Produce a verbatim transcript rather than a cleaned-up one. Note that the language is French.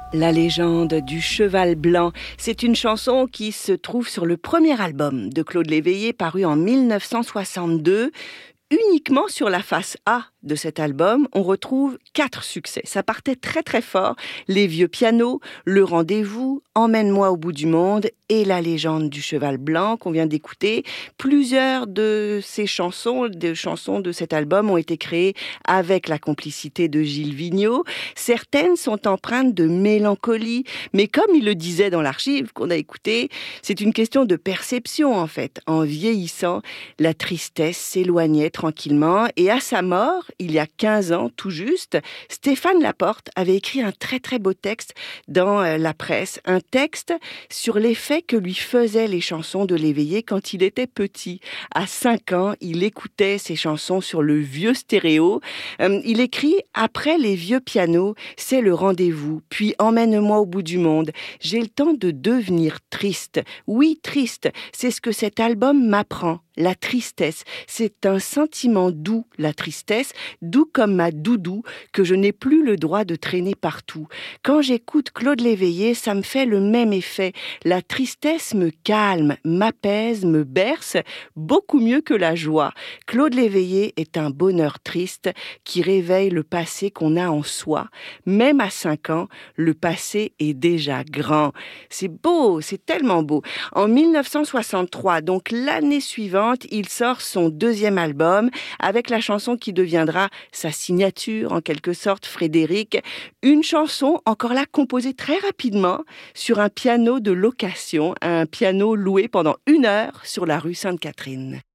La légende du cheval blanc, c'est une chanson qui se trouve sur le premier album de Claude Léveillé paru en mille neuf cent soixante-deux. Uniquement sur la face A de cet album, on retrouve quatre succès. Ça partait très très fort. Les vieux pianos, Le rendez-vous, Emmène-moi au bout du monde et La légende du cheval blanc qu'on vient d'écouter. Plusieurs de ces chansons, des chansons de cet album ont été créées avec la complicité de Gilles Vigneault. Certaines sont empreintes de mélancolie, mais comme il le disait dans l'archive qu'on a écouté, c'est une question de perception en fait. En vieillissant, la tristesse s'éloignait tranquillement et à sa mort, il y a quinze ans tout juste, Stéphane Laporte avait écrit un très très beau texte dans la presse, un texte sur l'effet que lui faisaient les chansons de Léveillé quand il était petit. À cinq ans, il écoutait ses chansons sur le vieux stéréo. Euh, il écrit « Après les vieux pianos, c'est le rendez-vous, puis emmène-moi au bout du monde. J'ai le temps de devenir triste. Oui, triste, c'est ce que cet album m'apprend. La tristesse, c'est un sentiment doux, la tristesse, doux comme ma doudou, que je n'ai plus le droit de traîner partout. Quand j'écoute Claude Léveillé, ça me fait le même effet. La tristesse me calme, m'apaise, me berce, beaucoup mieux que la joie. Claude Léveillé est un bonheur triste qui réveille le passé qu'on a en soi. Même à cinq ans, le passé est déjà grand. C'est beau, c'est tellement beau. En mille neuf cent soixante-trois, donc l'année suivante, il sort son deuxième album avec la chanson qui deviendra sa signature, en quelque sorte, Frédéric. Une chanson, encore là, composée très rapidement sur un piano de location, un piano loué pendant une heure sur la rue Sainte-Catherine.